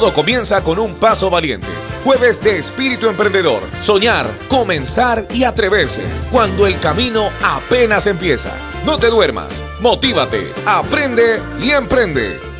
Todo comienza con un paso valiente. Jueves de Espíritu Emprendedor. Soñar, comenzar y atreverse. Cuando el camino apenas empieza. No te duermas. Motívate, aprende y emprende.